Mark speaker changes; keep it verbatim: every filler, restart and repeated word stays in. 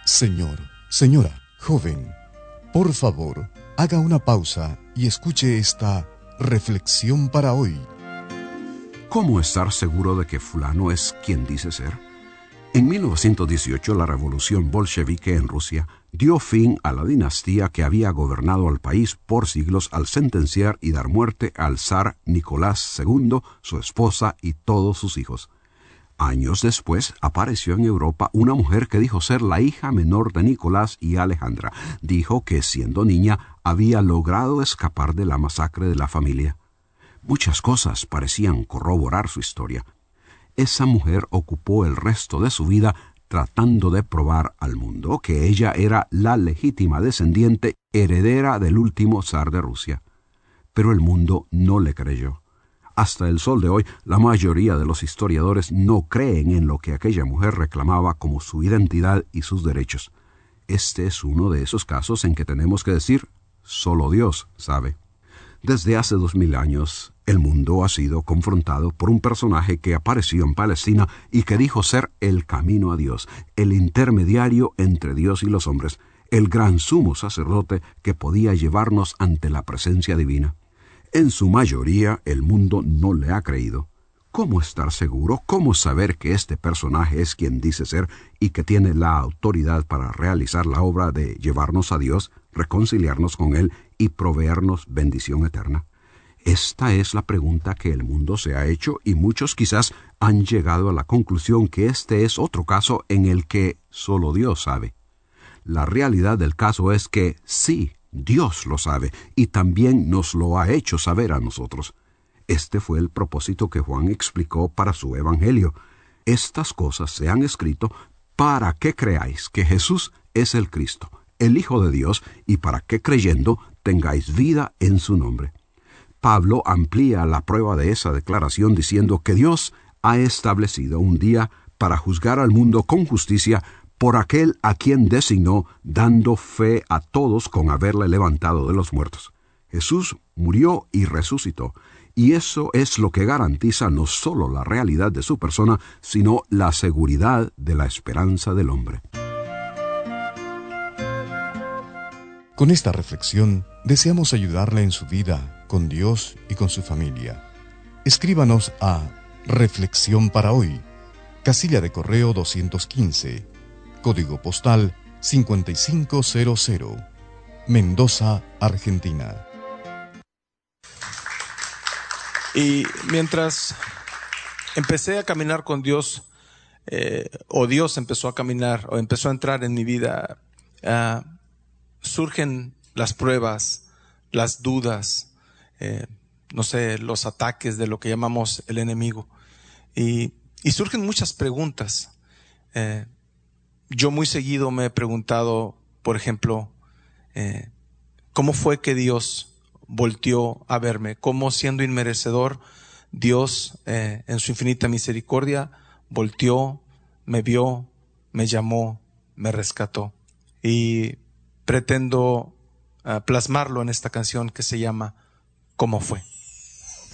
Speaker 1: Señor, señora, joven, por favor, haga una pausa y escuche esta reflexión para hoy.
Speaker 2: ¿Cómo estar seguro de que fulano es quien dice ser? En mil novecientos dieciocho, la revolución bolchevique en Rusia dio fin a la dinastía que había gobernado al país por siglos al sentenciar y dar muerte al zar Nicolás segundo, su esposa y todos sus hijos. Años después apareció en Europa una mujer que dijo ser la hija menor de Nicolás y Alejandra. Dijo que siendo niña había logrado escapar de la masacre de la familia. Muchas cosas parecían corroborar su historia. Esa mujer ocupó el resto de su vida tratando de probar al mundo que ella era la legítima descendiente heredera del último zar de Rusia. Pero el mundo no le creyó. Hasta el sol de hoy, la mayoría de los historiadores no creen en lo que aquella mujer reclamaba como su identidad y sus derechos. Este es uno de esos casos en que tenemos que decir, solo Dios sabe. Desde hace dos mil años, el mundo ha sido confrontado por un personaje que apareció en Palestina y que dijo ser el camino a Dios, el intermediario entre Dios y los hombres, el gran sumo sacerdote que podía llevarnos ante la presencia divina. En su mayoría, el mundo no le ha creído. ¿Cómo estar seguro? ¿Cómo saber que este personaje es quien dice ser y que tiene la autoridad para realizar la obra de llevarnos a Dios, reconciliarnos con Él y proveernos bendición eterna? Esta es la pregunta que el mundo se ha hecho y muchos quizás han llegado a la conclusión que este es otro caso en el que solo Dios sabe. La realidad del caso es que sí, Dios lo sabe y también nos lo ha hecho saber a nosotros. Este fue el propósito que Juan explicó para su evangelio. Estas cosas se han escrito para que creáis que Jesús es el Cristo, el Hijo de Dios, y para que creyendo tengáis vida en su nombre. Pablo amplía la prueba de esa declaración diciendo que Dios ha establecido un día para juzgar al mundo con justicia por aquel a quien designó, dando fe a todos con haberle levantado de los muertos. Jesús murió y resucitó, y eso es lo que garantiza no solo la realidad de su persona, sino la seguridad de la esperanza del hombre.
Speaker 1: Con esta reflexión, deseamos ayudarle en su vida, con Dios y con su familia. Escríbanos a Reflexión para Hoy, casilla de correo doscientos quince, código postal cincuenta y cinco cero cero, Mendoza, Argentina.
Speaker 3: Y mientras empecé a caminar con Dios, eh, o Dios empezó a caminar, o empezó a entrar en mi vida, uh, surgen las pruebas, las dudas, eh, no sé, los ataques de lo que llamamos el enemigo. Y, y surgen muchas preguntas. Eh, yo muy seguido me he preguntado, por ejemplo, eh, ¿cómo fue que Dios volteó a verme? ¿Cómo, siendo inmerecedor, Dios eh, en su infinita misericordia volteó, me vio, me llamó, me rescató? Y pretendo uh, plasmarlo en esta canción que se llama ¿Cómo fue?